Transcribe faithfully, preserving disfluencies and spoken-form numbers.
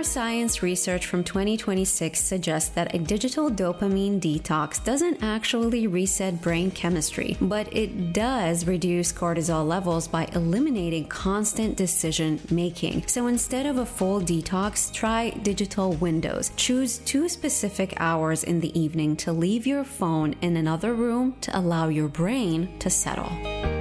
Neuroscience research from twenty twenty-six suggests that a digital dopamine detox doesn't actually reset brain chemistry, but it does reduce cortisol levels by eliminating constant decision making. So instead of a full detox, try digital windows. Choose two specific hours in the evening to leave your phone in another room to allow your brain to settle.